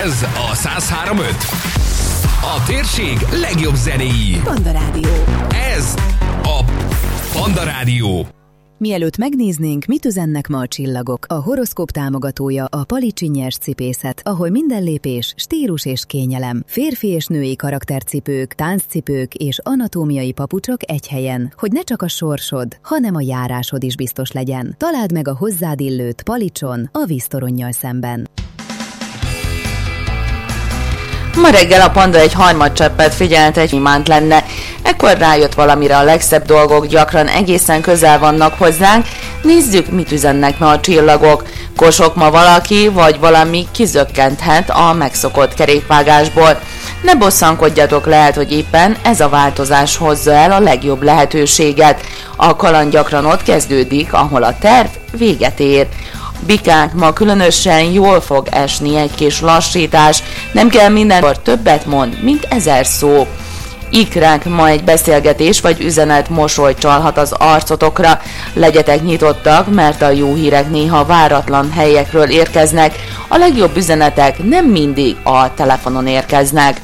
Ez a 103.5. A térség legjobb zenéi. Panda Rádió. Ez a Panda Rádió. Mielőtt megnéznénk, mit üzennek ma a csillagok, a horoszkóp támogatója a Palicsi Nyerscipészet, ahol minden lépés stílus és kényelem. Férfi és női karaktercipők, tánccipők és anatómiai papucsok egy helyen, hogy ne csak a sorsod, hanem a járásod is biztos legyen. Találd meg a hozzád illőt Palicson, a víztoronnyal szemben. Ma reggel a Panda egy harmadcseppet figyelt, egy imánt lenne. Ekkor rájött valamire, a legszebb dolgok gyakran egészen közel vannak hozzánk. Nézzük, mit üzennek ma a csillagok. Kosok, ma valaki vagy valami kizökkenthet a megszokott kerékvágásból. Ne bosszankodjatok, lehet, hogy éppen ez a változás hozza el a legjobb lehetőséget. A kaland gyakran ott kezdődik, ahol a terv véget ér. Bikák, ma különösen jól fog esni egy kis lassítás, nem kell mindenkor többet mond, mint 1000 szó. Ikrák, ma egy beszélgetés vagy üzenet mosolyt csalhat az arcotokra. Legyetek nyitottak, mert a jó hírek néha váratlan helyekről érkeznek, a legjobb üzenetek nem mindig a telefonon érkeznek.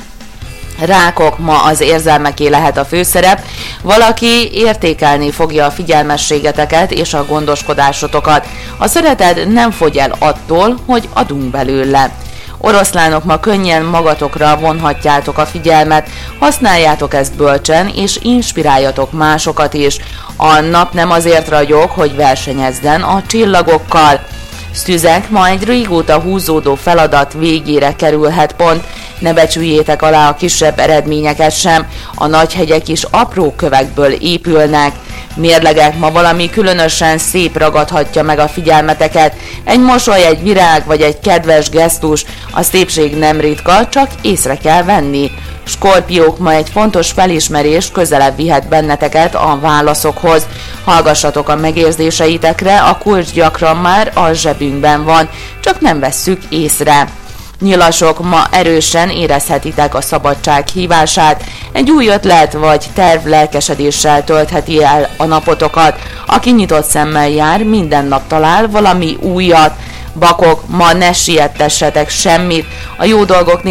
Rákok, ma az érzelmeké lehet a főszerep, valaki értékelni fogja a figyelmességeteket és a gondoskodásotokat. A szeretet nem fogy el attól, hogy adunk belőle. Oroszlánok, ma könnyen magatokra vonhatjátok a figyelmet, használjátok ezt bölcsen és inspiráljatok másokat is. A nap nem azért ragyog, hogy versenyezzen a csillagokkal. Szüzek, ma egy régóta húzódó feladat végére kerülhet pont. Ne becsüljétek alá a kisebb eredményeket sem, a nagy hegyek is apró kövekből épülnek. Mérlegek, ma valami különösen szép ragadhatja meg a figyelmeteket. Egy mosoly, egy virág vagy egy kedves gesztus, a szépség nem ritka, csak észre kell venni. Skorpiók, ma egy fontos felismerés közelebb vihet benneteket a válaszokhoz. Hallgassatok a megérzéseitekre, a kulcs gyakran már a zsebünkben van, csak nem vesszük észre. Nyilasok, ma erősen érezhetitek a szabadság hívását, egy új ötlet vagy terv lelkesedéssel töltheti el a napotokat. Aki nyitott szemmel jár, minden nap talál valami újat. Bakok, ma ne siettessetek semmit, a jó dolgoknél